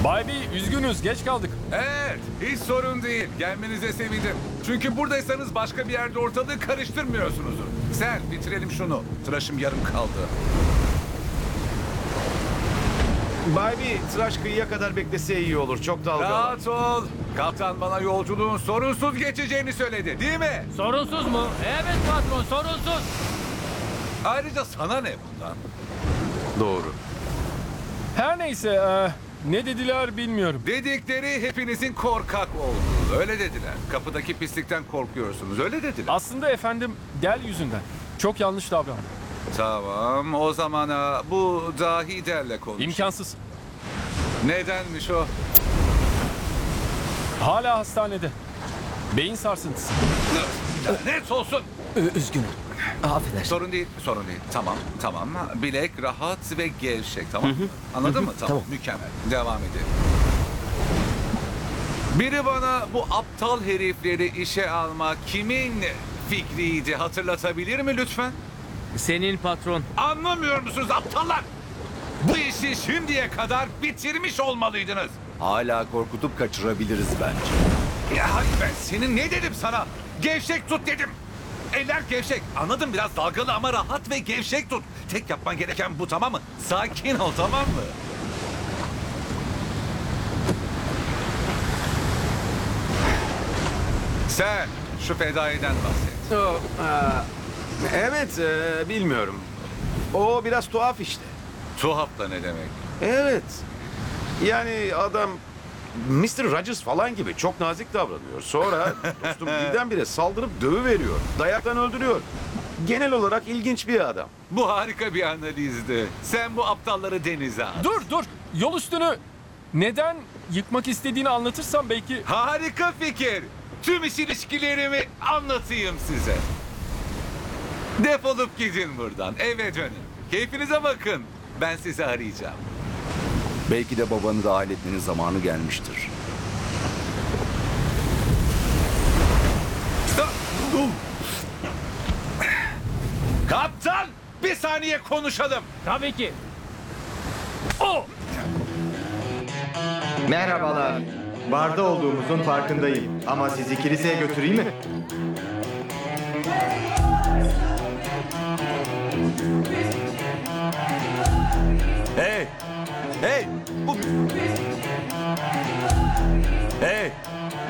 Bay B, üzgünüz, geç kaldık. Evet, hiç sorun değil. Gelmenize sevindim. Çünkü buradaysanız başka bir yerde ortalığı karıştırmıyorsunuzdur. Sen bitirelim şunu. Tıraşım yarım kaldı. Bay B, tıraş kıyıya kadar beklese iyi olur. Çok dalga var. Rahat ol. Kaptan bana yolculuğun sorunsuz geçeceğini söyledi, değil mi? Sorunsuz mu? Evet patron, sorunsuz. Ayrıca sana ne bundan? Doğru. Her neyse, ne dediler bilmiyorum. Dedikleri hepinizin korkak olduğunu. Öyle dediler. Kapıdaki pislikten korkuyorsunuz. Öyle dediler. Aslında efendim, Del yüzünden. Çok yanlış davrandı. Tamam, o zaman bu dahi derle konuş. İmkansız. Nedenmiş o? Hala hastanede. Beyin sarsıntısı. Net olsun. Üzgünüm. Affedersin. Sorun değil, sorun değil. Tamam. Bilek rahat ve gevşek, tamam mı? Anladın mı? Tamam, mükemmel. Devam edelim. Biri bana bu aptal herifleri işe almak kimin fikriydi hatırlatabilir mi lütfen? Senin patron. Anlamıyor musunuz aptallar? Bu işi şimdiye kadar bitirmiş olmalıydınız. Hala korkutup kaçırabiliriz bence. Ya hayır, ben senin ne dedim sana? Gevşek tut dedim. Eller gevşek. Anladım, biraz dalgalı ama rahat ve gevşek tut. Tek yapman gereken bu, tamam mı? Sakin ol, tamam mı? Sen şu fedaiden bahset. Evet, bilmiyorum. O biraz tuhaf işte. Tuhaf da ne demek? Evet. Yani adam Mr. Rogers falan gibi çok nazik davranıyor. Sonra dostum birdenbire saldırıp dövüveriyor. Dayaktan öldürüyor. Genel olarak ilginç bir adam. Bu harika bir analizdi. Sen bu aptalları denize at. Dur. Yol üstünü neden yıkmak istediğini anlatırsan belki... Harika fikir. Tüm iş ilişkilerimi anlatayım size. Defolup gidin buradan. Eve dönün. Keyfinize bakın. Ben sizi arayacağım. Belki de babanı dahil etmenin zamanı gelmiştir. Kaptan! Bir saniye konuşalım. Tabii ki. Merhabalar. Barda olduğumuzun farkındayım. Ama sizi kiliseye götüreyim mi?